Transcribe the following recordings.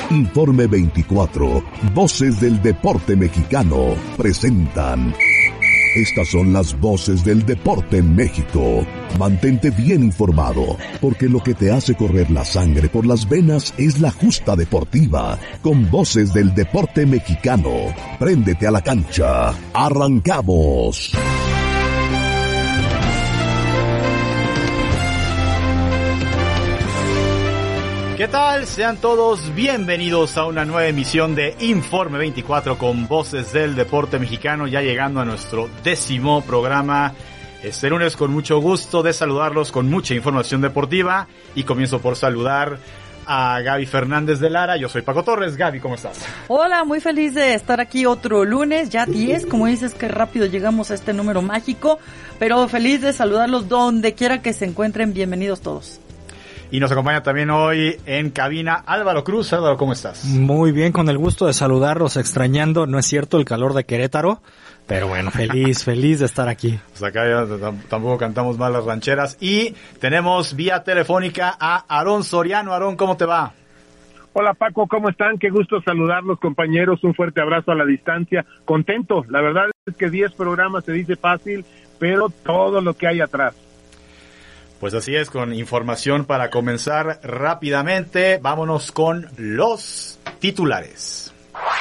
Informe 24, Voces del Deporte Mexicano, presentan. Estas son las voces del deporte en México. Mantente bien informado, porque lo que te hace correr la sangre por las venas es la justa deportiva. Con Voces del Deporte Mexicano, préndete a la cancha. ¡Arrancamos! ¿Qué tal? Sean todos bienvenidos a una nueva emisión de Informe 24 con Voces del Deporte Mexicano, ya llegando a nuestro 10º programa. Este lunes con mucho gusto de saludarlos con mucha información deportiva y comienzo por saludar a Gaby Fernández de Lara. Yo soy Paco Torres. Gaby, ¿cómo estás? Hola, muy feliz de estar aquí otro lunes, ya 10, como dices, que rápido llegamos a este número mágico, pero feliz de saludarlos donde quiera que se encuentren. Bienvenidos todos. Y nos acompaña también hoy en cabina Álvaro Cruz. Álvaro, ¿cómo estás? Muy bien, con el gusto de saludarlos, extrañando, no es cierto, el calor de Querétaro, pero bueno, feliz de estar aquí. Pues acá ya tampoco cantamos mal las rancheras. Y tenemos vía telefónica a Aarón Soriano. Aarón, ¿cómo te va? Hola Paco, ¿cómo están? Qué gusto saludarlos, compañeros, un fuerte abrazo a la distancia. Contento, la verdad es que 10 programas se dice fácil, pero todo lo que hay atrás. Pues así es, con información para comenzar rápidamente. Vámonos con los titulares.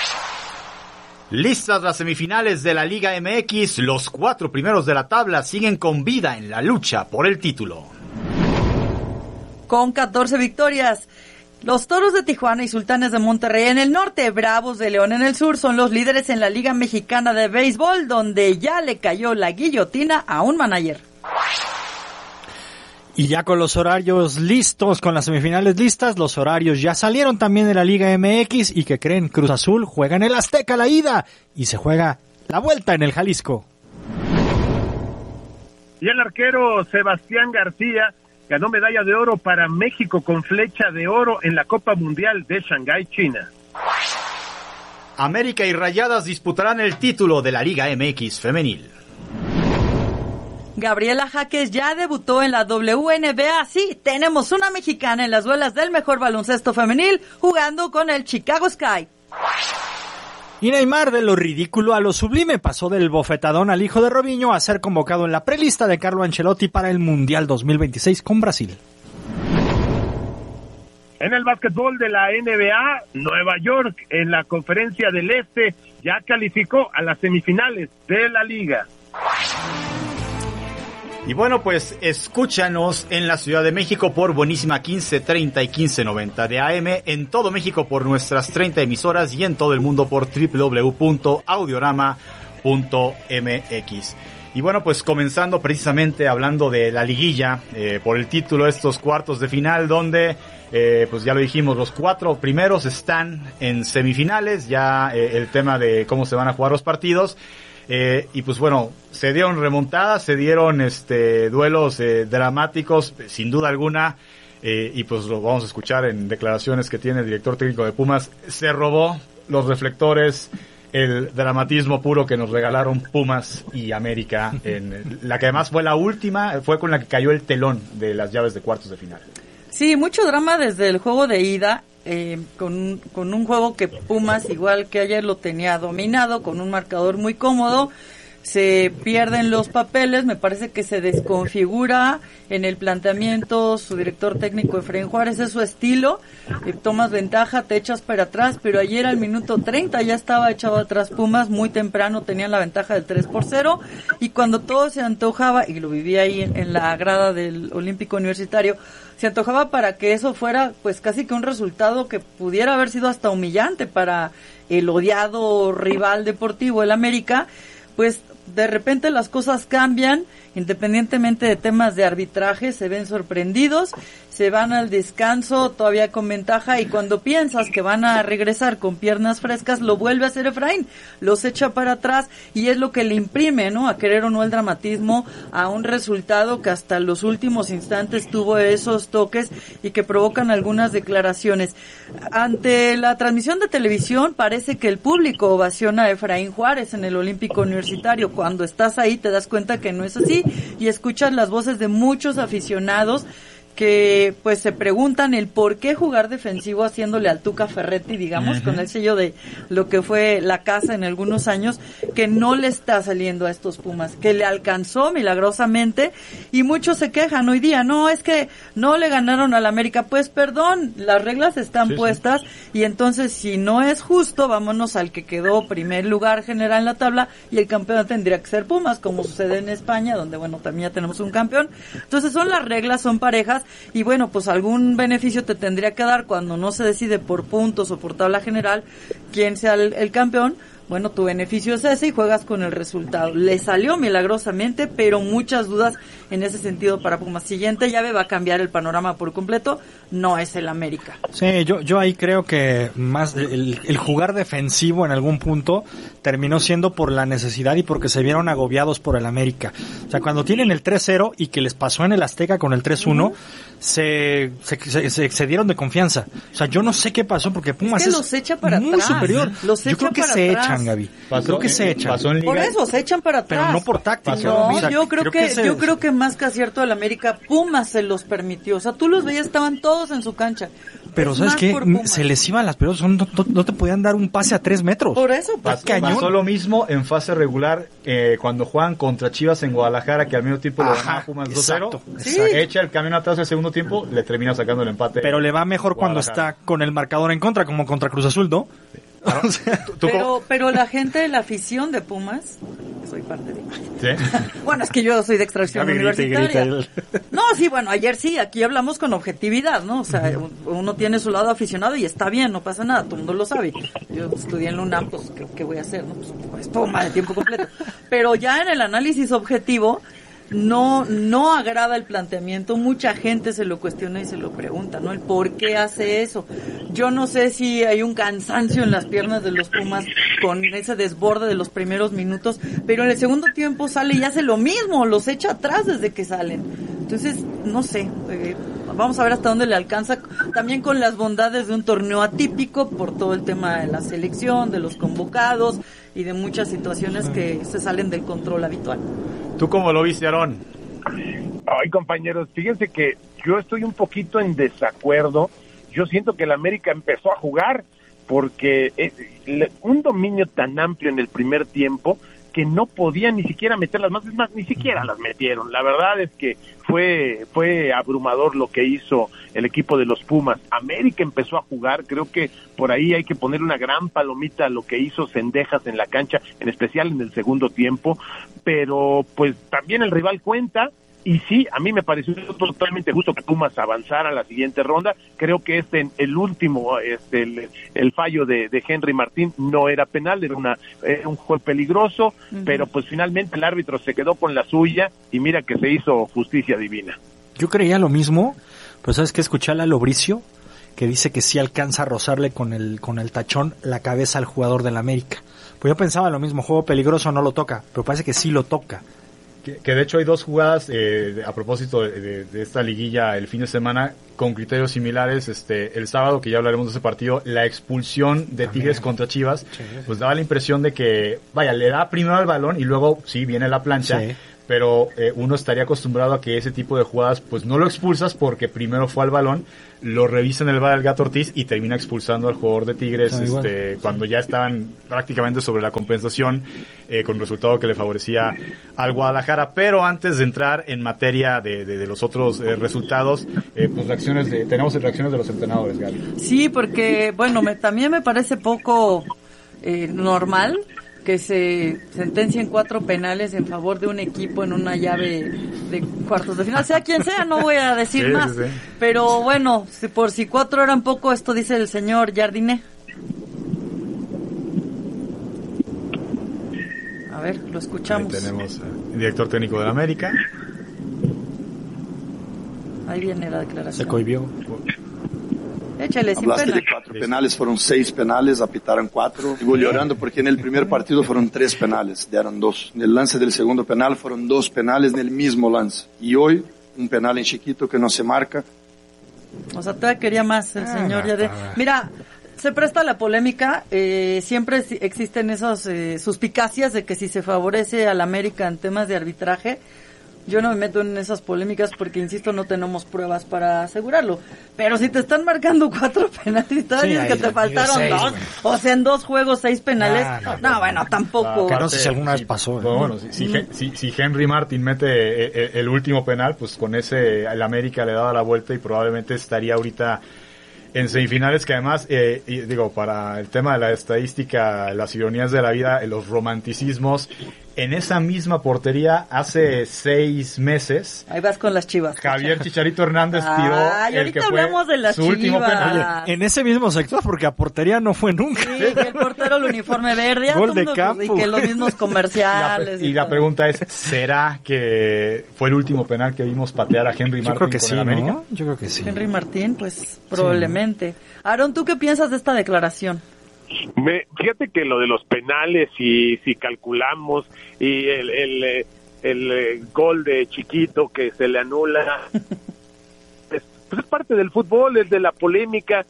Listas las semifinales de la Liga MX, los 4 primeros de la tabla siguen con vida en la lucha por el título. Con 14 victorias, los Toros de Tijuana y Sultanes de Monterrey en el norte, Bravos de León en el sur, son los líderes en la Liga Mexicana de Béisbol, donde ya le cayó la guillotina a un manager. Y ya con los horarios listos, con las semifinales listas, los horarios ya salieron también de la Liga MX. ¿Y que creen? Cruz Azul juega en el Azteca la ida y se juega la vuelta en el Jalisco. Y el arquero Sebastián García ganó medalla de oro para México con flecha de oro en la Copa Mundial de Shanghái, China. América y Rayadas disputarán el título de la Liga MX femenil. Gabriela Jaques ya debutó en la WNBA. Sí, tenemos una mexicana en las duelas del mejor baloncesto femenil jugando con el Chicago Sky. Y Neymar, de lo ridículo a lo sublime, pasó del bofetadón al hijo de Robinho a ser convocado en la prelista de Carlo Ancelotti para el Mundial 2026 con Brasil. En el básquetbol de la NBA, Nueva York en la Conferencia del Este ya calificó a las semifinales de la Liga. Y bueno, pues escúchanos en la Ciudad de México por buenísima 1530 y 1590 de AM, en todo México por nuestras 30 emisoras y en todo el mundo por www.audiorama.mx. Y bueno, pues comenzando precisamente hablando de la liguilla, por el título, estos cuartos de final donde, pues ya lo dijimos, los 4 primeros están en semifinales, ya el tema de cómo se van a jugar los partidos. Y pues bueno, se dieron remontadas, se dieron duelos dramáticos, sin duda alguna, y pues lo vamos a escuchar en declaraciones que tiene el director técnico de Pumas. Se robó los reflectores, el dramatismo puro que nos regalaron Pumas y América, en la que además fue la última, fue con la que cayó el telón de las llaves de cuartos de final. Sí, mucho drama desde el juego de ida. Con un juego que Pumas, igual que ayer, lo tenía dominado, con un marcador muy cómodo. Se pierden los papeles, me parece que se desconfigura en el planteamiento su director técnico Efraín Juárez, es su estilo, tomas ventaja, te echas para atrás, pero ayer al minuto 30 ya estaba echado atrás Pumas, muy temprano tenían la ventaja del 3-0, y cuando todo se antojaba, y lo viví ahí en la grada del Olímpico Universitario, se antojaba para que eso fuera pues casi que un resultado que pudiera haber sido hasta humillante para el odiado rival deportivo, el América. Pues de repente las cosas cambian, independientemente de temas de arbitraje, se ven sorprendidos, se van al descanso todavía con ventaja y cuando piensas que van a regresar con piernas frescas, lo vuelve a hacer Efraín, los echa para atrás y es lo que le imprime, ¿no? A querer o no el dramatismo a un resultado que hasta los últimos instantes tuvo esos toques y que provocan algunas declaraciones. Ante la transmisión de televisión parece que el público ovaciona a Efraín Juárez en el Olímpico Universitario. Cuando estás ahí te das cuenta que no es así y escuchas las voces de muchos aficionados que pues se preguntan el por qué jugar defensivo haciéndole al Tuca Ferretti, digamos, con el sello de lo que fue la casa en algunos años, que no le está saliendo a estos Pumas, que le alcanzó milagrosamente, y muchos se quejan hoy día, no, es que no le ganaron al América. Pues perdón, las reglas están puestas, y entonces si no es justo, vámonos al que quedó primer lugar general en la tabla, y el campeón tendría que ser Pumas, como sucede en España, donde bueno, también ya tenemos un campeón. Entonces son las reglas, son parejas, y bueno, pues algún beneficio te tendría que dar cuando no se decide por puntos o por tabla general quién sea el campeón. Bueno, tu beneficio es ese y juegas con el resultado. Le salió milagrosamente, pero muchas dudas en ese sentido para Pumas. Siguiente llave va a cambiar el panorama por completo, no es el América. Sí, yo ahí creo que más el jugar defensivo en algún punto terminó siendo por la necesidad y porque se vieron agobiados por el América. O sea, cuando tienen el 3-0 y que les pasó en el Azteca con el 3-1, se excedieron de confianza. O sea, yo no sé qué pasó porque Pumas es que los echa para muy atrás, superior. Los yo creo que se echan, Gaby. Creo que se echan. Por eso se echan para atrás. Pero no por táctica. No, o sea, yo creo que más que acierto del América, Pumas se los permitió. O sea, tú los veías, estaban todos en su cancha. Pero ¿sabes qué? Se les iban las pelotas, no te podían dar un pase a 3 metros. Por eso, pues, pasó lo mismo en fase regular cuando juegan contra Chivas en Guadalajara, que al medio tiempo lo ganaba Pumas 2-0. Sí. Echa el camión atrás el segundo tiempo, le termina sacando el empate. Pero le va mejor cuando está con el marcador en contra, como contra Cruz Azul, ¿no? O sea, pero la gente de la afición de Pumas, soy parte de... ¿Sí? Bueno, es que yo soy de extracción universitaria. No, sí, bueno, ayer sí, aquí hablamos con objetividad, ¿no? O sea, uno tiene su lado aficionado y está bien, no pasa nada, todo el mundo lo sabe. Yo estudié en la UNAM, pues, ¿qué voy a hacer? ¿No? Pues Puma de tiempo completo. Pero ya en el análisis objetivo, no agrada el planteamiento, mucha gente se lo cuestiona y se lo pregunta, ¿no? El por qué hace eso. Yo no sé si hay un cansancio en las piernas de los Pumas con ese desborde de los primeros minutos, pero en el segundo tiempo sale y hace lo mismo, los echa atrás desde que salen. Entonces, no sé, vamos a ver hasta dónde le alcanza, también con las bondades de un torneo atípico por todo el tema de la selección, de los convocados y de muchas situaciones que se salen del control habitual. ¿Tú cómo lo viste, Aarón? Ay, compañeros, fíjense que yo estoy un poquito en desacuerdo. Yo siento que el América empezó a jugar porque un dominio tan amplio en el primer tiempo que no podían ni siquiera meter las más, ni siquiera las metieron. La verdad es que fue abrumador lo que hizo el equipo de los Pumas. América empezó a jugar, creo que por ahí hay que poner una gran palomita a lo que hizo Cendejas en la cancha, en especial en el segundo tiempo, pero pues también el rival cuenta. Y sí, a mí me pareció totalmente justo que Pumas avanzara a la siguiente ronda. Creo que el último, el fallo de Henry Martín no era penal, era un juego peligroso, pero pues finalmente el árbitro se quedó con la suya y mira que se hizo justicia divina. Yo creía lo mismo, pero ¿sabes qué? Escuché a Lalo Bricio, que dice que sí alcanza a rozarle con el tachón la cabeza al jugador del América. Pues yo pensaba lo mismo, juego peligroso, no lo toca, pero parece que sí lo toca. Que de hecho hay dos jugadas a propósito de esta liguilla el fin de semana con criterios similares. El sábado, que ya hablaremos de ese partido, la expulsión de Tigres contra Chivas, pues daba la impresión de que, le da primero el balón y luego sí viene la plancha. Sí. Pero uno estaría acostumbrado a que ese tipo de jugadas pues no lo expulsas porque primero fue al balón, lo revisa en el VAR el Gato Ortiz y termina expulsando al jugador de Tigres cuando ya estaban prácticamente sobre la compensación, con resultado que le favorecía al Guadalajara. Pero antes de entrar en materia de los otros resultados, pues tenemos reacciones de los entrenadores, Gaby. Sí, porque también me parece poco normal que se sentencien 4 penales en favor de un equipo en una llave de cuartos de final, sea quien sea, no voy a decir más. Sí. Pero bueno, si 4 eran poco, esto dice el señor Jardiné. A ver, lo escuchamos. Ahí tenemos al director técnico de la América. Ahí viene la declaración. Se cohibió. Échale, sin Hablaste pena. de 4 penales, fueron 6 penales, apitaron 4. Sigo llorando porque en el primer partido fueron 3 penales, dieron 2. En el lance del segundo penal fueron 2 penales en el mismo lance. Y hoy, un penal en chiquito que no se marca. O sea, todavía quería más el señor. Mira, se presta la polémica, siempre existen esas suspicacias de que si se favorece al América en temas de arbitraje, Yo no me meto en esas polémicas porque, insisto, no tenemos pruebas para asegurarlo. Pero si te están marcando 4 penales y todavía que te faltaron 6, 2, o sea, en 2 juegos 6 penales, no, bueno, tampoco. Que no sé si alguna vez pasó. Bueno, si Henry Martin mete el último penal, pues con ese el América le daba la vuelta y probablemente estaría ahorita en semifinales, que además, y digo, para el tema de la estadística, las ironías de la vida, los romanticismos, en esa misma portería hace 6 meses. Ahí vas con las Chivas. Javier Chicharito Hernández tiró el que fue hablamos de las su último Chivas. penal. Oye, en ese mismo sector, porque a portería no fue nunca. Sí, que el portero el uniforme verde. Gol de campo. Y que los mismos comerciales. Y la todo. pregunta es, ¿será que fue el último penal que vimos patear a Henry Martin Yo creo que con sí, el América? ¿no? Yo creo que sí. Henry Martín, pues probablemente. Aaron, ¿tú qué piensas de esta declaración? Fíjate que lo de los penales, y si calculamos, y el gol de Chiquito que se le anula, pues es parte del fútbol, es de la polémica.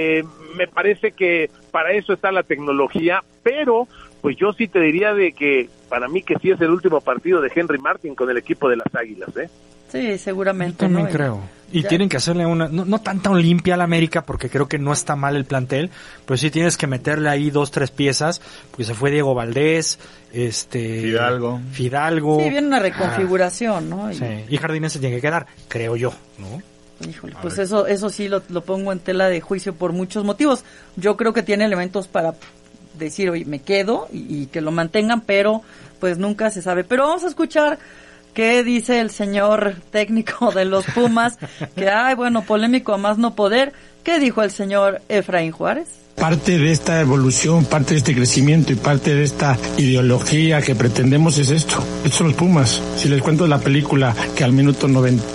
Me parece que para eso está la tecnología, pero pues yo sí te diría de que para mí que sí es el último partido de Henry Martin con el equipo de las Águilas, ¿eh? Sí, seguramente. Yo también ¿no? creo. Y Ya. tienen que hacerle una, no tanta limpia a la América, porque creo que no está mal el plantel, pero sí tienes que meterle ahí 2-3 piezas, porque se fue Diego Valdés, Fidalgo. Sí, viene una reconfiguración, ¿no? Sí. Y Jardines se tiene que quedar, creo yo, ¿no? Híjole, pues eso sí lo pongo en tela de juicio por muchos motivos. Yo creo que tiene elementos para decir, oye, me quedo y que lo mantengan, pero pues nunca se sabe. Pero vamos a escuchar qué dice el señor técnico de los Pumas, que polémico a más no poder. ¿Qué dijo el señor Efraín Juárez? Parte de esta evolución, parte de este crecimiento y parte de esta ideología que pretendemos es esto. Estos son los Pumas. Si les cuento la película que al minuto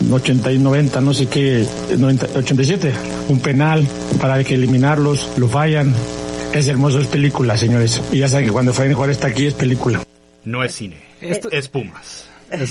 90, no sé qué, 87, un penal para que eliminarlos, lo fallan. Es hermoso, es película, señores. Y ya saben que cuando Efraín Juárez está aquí es película. No es cine, es Pumas.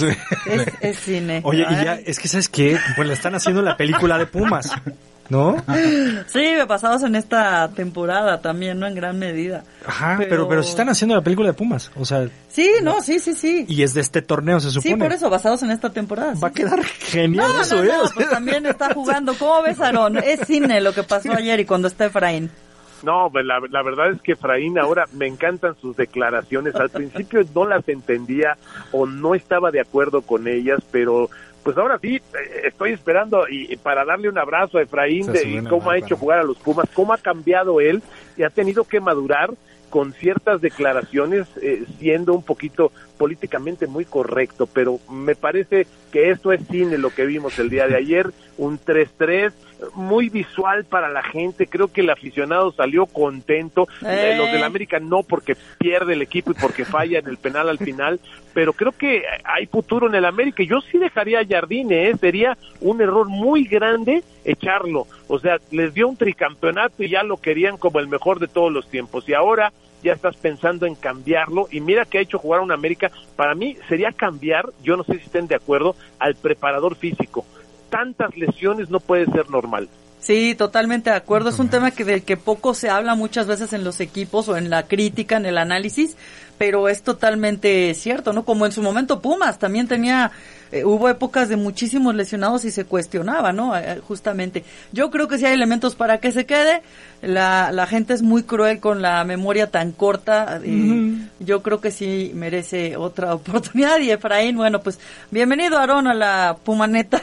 Es cine. Oye, y ya, es que ¿sabes qué? Pues le están haciendo la película de Pumas, ¿no? Sí, basados en esta temporada también, ¿no? En gran medida. Ajá, pero sí están haciendo la película de Pumas, o sea... Sí, no, sí. Y es de este torneo, se supone. Sí, por eso, basados en esta temporada. Va a quedar genial eso, No, pues también está jugando. ¿Cómo ves, Aarón? Es cine lo que pasó ayer y cuando está Efraín. No, pues la verdad es que Efraín ahora me encantan sus declaraciones. Al principio no las entendía o no estaba de acuerdo con ellas, pero pues ahora sí estoy esperando y para darle un abrazo a Efraín de cómo ha hecho jugar a los Pumas, cómo ha cambiado él y ha tenido que madurar con ciertas declaraciones, siendo un poquito políticamente muy correcto, pero me parece que esto es cine lo que vimos el día de ayer, un 3-3, muy visual para la gente, creo que el aficionado salió contento, los del América no porque pierde el equipo y porque falla en el penal al final, pero creo que hay futuro en el América, yo sí dejaría a Jardine, sería un error muy grande echarlo, o sea, les dio un tricampeonato y ya lo querían como el mejor de todos los tiempos, y ahora ya estás pensando en cambiarlo, y mira que ha hecho jugar a un América, para mí sería cambiar, yo no sé si estén de acuerdo, al preparador físico. Tantas lesiones no puede ser normal. Sí, totalmente de acuerdo. Es un tema del que poco se habla muchas veces en los equipos o en la crítica, en el análisis, pero es totalmente cierto, ¿no? Como en su momento Pumas también tenía, hubo épocas de muchísimos lesionados y se cuestionaba, ¿no? Justamente. Yo creo que sí hay elementos para que se quede. La gente es muy cruel con la memoria tan corta. Yo creo que sí merece otra oportunidad. Y Efraín, bueno, pues bienvenido, Aarón, a la Pumaneta.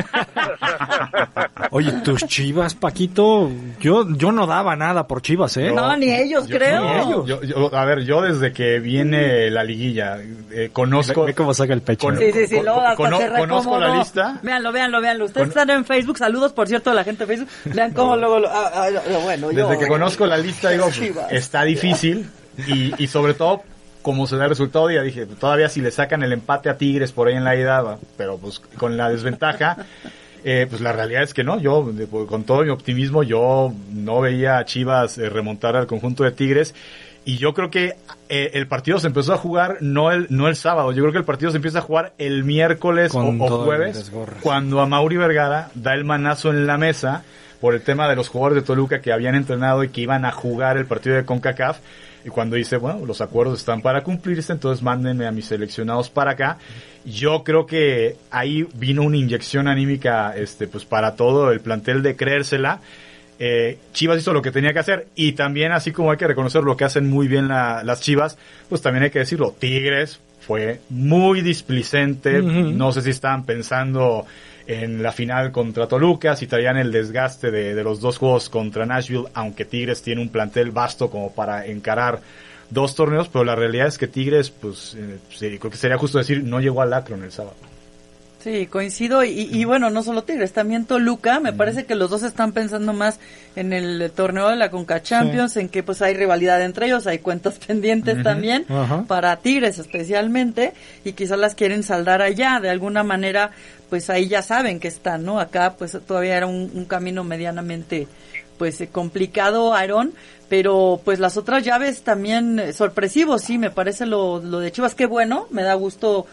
Oye, tus Chivas, Paquito, yo no daba nada por Chivas, ¿eh? No, ni ellos, creo. A ver, yo desde que viene la liguilla, conozco... Ve cómo saca el pecho. Sí, luego hasta se conozco la lista. Véanlo. Ustedes están en Facebook, saludos, por cierto, a la gente de Facebook. Vean cómo luego... bueno, desde que conozco la lista, digo, está difícil y sobre todo, como se da el resultado, ya dije, todavía si le sacan el empate a Tigres por ahí en la ida, pero pues con la desventaja... pues la realidad es que no, yo con todo mi optimismo yo no veía a Chivas remontar al conjunto de Tigres y yo creo que el partido se empezó a jugar no el sábado, yo creo que el partido se empieza a jugar el miércoles o jueves cuando Amaury Vergara da el manazo en la mesa por el tema de los jugadores de Toluca que habían entrenado y que iban a jugar el partido de CONCACAF. y cuando dice, bueno, los acuerdos están para cumplirse, entonces mándenme a mis seleccionados para acá. Yo creo que ahí vino una inyección anímica, pues para todo el plantel de creérsela. Chivas hizo lo que tenía que hacer, y también, así como hay que reconocer lo que hacen muy bien las Chivas, pues también hay que decirlo, Tigres fue muy displicente. No sé si estaban pensando en la final contra Toluca, si traían el desgaste de los 2 juegos contra Nashville, aunque Tigres tiene un plantel vasto como para encarar 2 torneos, pero la realidad es que Tigres, pues sí, creo que sería justo decir, no llegó al Akron el sábado. Sí, coincido, y bueno, no solo Tigres, también Toluca. Me parece que los dos están pensando más en el torneo de la Conca Champions, en que pues hay rivalidad entre ellos, hay cuentas pendientes también, para Tigres especialmente, y quizás las quieren saldar allá, de alguna manera, pues ahí ya saben que están, ¿no? Acá pues todavía era un camino medianamente pues complicado, Aarón, pero pues las otras llaves también sorpresivos, sí, me parece lo de Chivas, qué bueno, me da gusto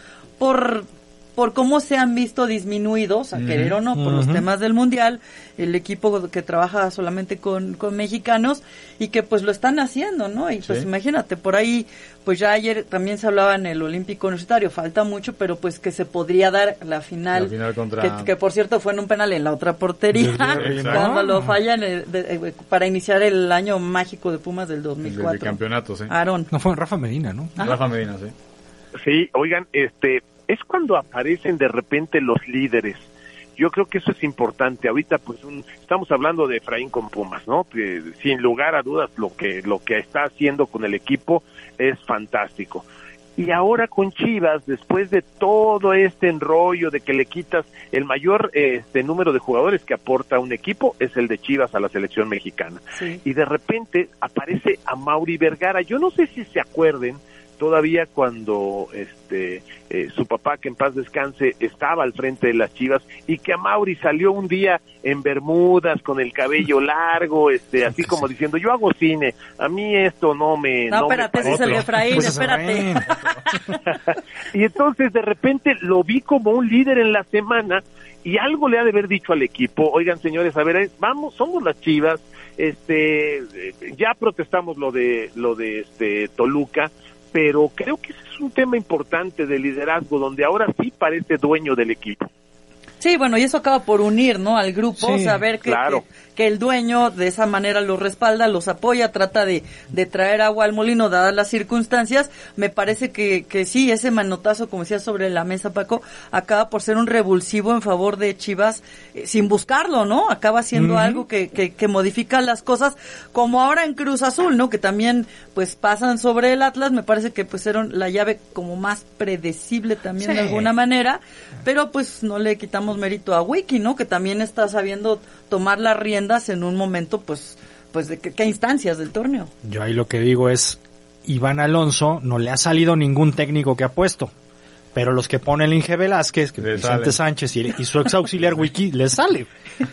por cómo se han visto disminuidos, a querer o no, por los temas del Mundial, el equipo que trabaja solamente con mexicanos, y que pues lo están haciendo, ¿no? Y pues imagínate, por ahí, pues ya ayer también se hablaba en el Olímpico Universitario, falta mucho, pero pues que se podría dar la final contra... que por cierto fue en un penal en la otra portería, cuando lo fallan para iniciar el año mágico de Pumas del 2004. El campeonato, sí. Aarón. No, fue Rafa Medina, ¿no? Rafa Medina, sí. Sí, oigan, es cuando aparecen de repente los líderes. Yo creo que eso es importante. Ahorita pues estamos hablando de Efraín con Pumas, ¿no? Que, sin lugar a dudas lo que está haciendo con el equipo es fantástico. Y ahora con Chivas, después de todo este enrollo de que le quitas el mayor número de jugadores que aporta un equipo, es el de Chivas a la selección mexicana. Sí. Y de repente aparece Amaury Vergara. Yo no sé si se acuerden todavía cuando su papá, que en paz descanse, estaba al frente de las Chivas, y que Amaury salió un día en bermudas con el cabello largo, así como diciendo, yo hago cine, a mí esto no me... No, espérate, ese es el de Efraín, pues espérate. Y entonces de repente lo vi como un líder en la semana, y algo le ha de haber dicho al equipo, oigan señores, a ver, vamos, somos las Chivas, ya protestamos lo de Toluca, pero creo que ese es un tema importante de liderazgo, donde ahora sí parece dueño del equipo. Sí, bueno, y eso acaba por unir, ¿no?, al grupo, saber que el dueño de esa manera los respalda, los apoya, trata de traer agua al molino dadas las circunstancias. Me parece que sí, ese manotazo, como decía sobre la mesa Paco, acaba por ser un revulsivo en favor de Chivas, sin buscarlo, ¿no? Acaba siendo algo que modifica las cosas, como ahora en Cruz Azul, ¿no? Que también pues pasan sobre el Atlas. Me parece que pues era la llave como más predecible también de alguna manera, pero pues no le quitamos mérito a Wiki, ¿no? Que también está sabiendo tomar las riendas en un momento, pues de qué instancias del torneo. Yo ahí lo que digo es, Iván Alonso no le ha salido ningún técnico que ha puesto, pero los que pone el Inge Velázquez, que Vicente Sánchez y su ex auxiliar Wiki, les sale.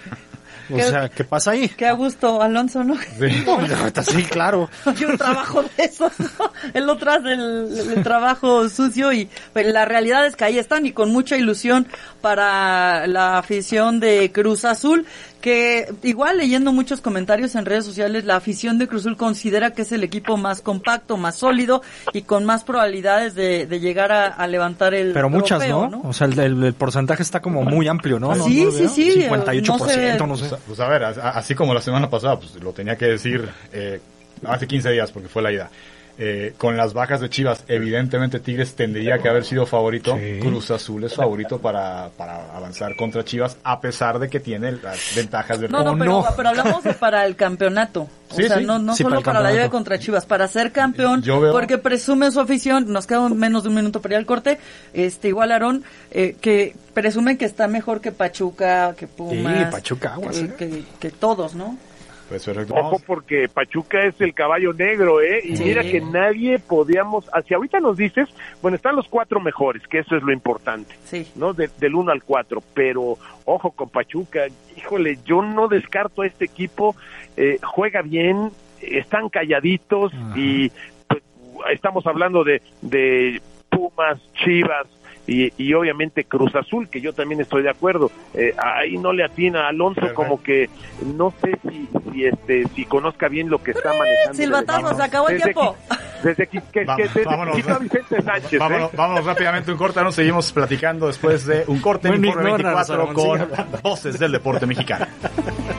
O sea, ¿qué pasa ahí? Qué a gusto, Alonso, ¿no? Sí, claro. Yo trabajo de eso, ¿no? El otro es el trabajo sucio, y pues, la realidad es que ahí están, y con mucha ilusión para la afición de Cruz Azul, que igual leyendo muchos comentarios en redes sociales, la afición de Cruz Azul considera que es el equipo más compacto, más sólido y con más probabilidades de llegar a levantar el Pero trofeo, muchas, ¿no? O sea, el porcentaje está como muy amplio, ¿no? Sí, sí, sí. 58%, no sé. Pues a ver, así como la semana pasada, pues lo tenía que decir hace 15 días, porque fue la ida. Con las bajas de Chivas, evidentemente Tigres tendría que haber sido favorito. Cruz Azul es favorito para avanzar contra Chivas, a pesar de que tiene las ventajas del pero hablamos de para el campeonato. No solo para la llave contra Chivas, para ser campeón, porque presume su afición, nos queda menos de un minuto para ir al corte, igual Aarón, que presumen que está mejor que Pachuca, que Pumas, Pachuca, que todos, ¿no? Pues perfecto. Ojo, porque Pachuca es el caballo negro, y mira que nadie podíamos, hacia ahorita nos dices, bueno, están los 4 mejores, que eso es lo importante, ¿no? Del 1 al 4, pero ojo con Pachuca, híjole, yo no descarto a este equipo, juega bien, están calladitos, y pues, estamos hablando de Pumas, Chivas y obviamente Cruz Azul, que yo también estoy de acuerdo. Ahí no le atina a Alonso. Perfecto. Como que no sé si conozca bien lo que está manejando. Silbatazo, se acabó el tiempo. Desde que quitó a Vicente Sánchez. Vámonos rápidamente un corte, nos seguimos platicando después de un corte en Informe 24 con Voces del Deporte Mexicano.